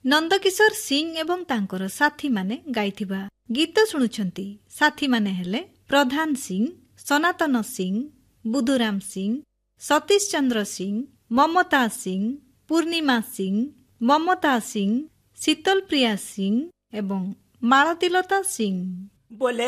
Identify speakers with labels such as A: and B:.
A: ନନ୍ଦକିଶୋର ସିଂ ଏବଂ ତାଙ୍କର ସାଥୀମାନେ ଗାଇଥିବା ଗୀତ ଶୁଣୁଛନ୍ତି। ସାଥୀମାନେ ହେଲେ ପ୍ରଧାନ ସିଂ, ସନାତନ ସିଂ, ବୁଧୁରାମ ସିଂ, ସତୀଶ ଚନ୍ଦ୍ର ସିଂ, ମମତା ସିଂ, ପୂର୍ଣ୍ଣିମା ସିଂ, ମମତା ସିଂ, ଶୀତଲ ପ୍ରିୟା ସିଂ ଏବଂ ମାଳତୀଲତା ସିଂ।